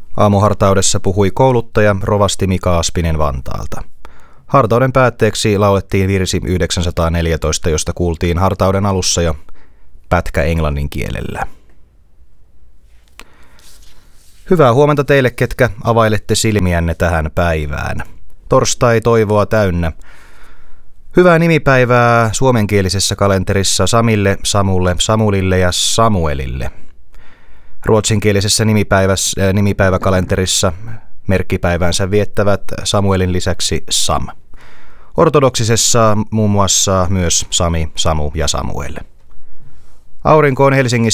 Aamuhartaudessa puhui kouluttaja rovasti Mika Aspinen Vantaalta. Hartauden päätteeksi laulettiin virsi 914, josta kuultiin hartauden alussa jo pätkä englannin kielellä. Hyvää huomenta teille, ketkä availette silmiänne tähän päivään. Torstai toivoa täynnä. Hyvää nimipäivää suomenkielisessä kalenterissa Samille, Samulle, Samulille ja Samuelille. Ruotsinkielisessä nimipäiväkalenterissa merkkipäivänsä viettävät Samuelin lisäksi Sam. Ortodoksisessa muun muassa myös Sami, Samu ja Samuel. Aurinko on Helsingissä